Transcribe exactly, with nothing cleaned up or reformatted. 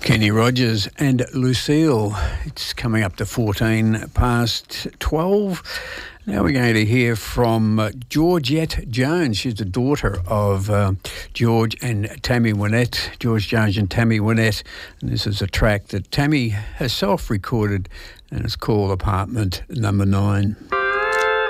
Kenny Rogers and Lucille. It's coming up to fourteen past twelve. Now we're going to hear from uh, Georgette Jones. She's the daughter of uh, George and Tammy Wynette, George Jones and Tammy Wynette. And this is a track that Tammy herself recorded, and it's called Apartment Number Nine.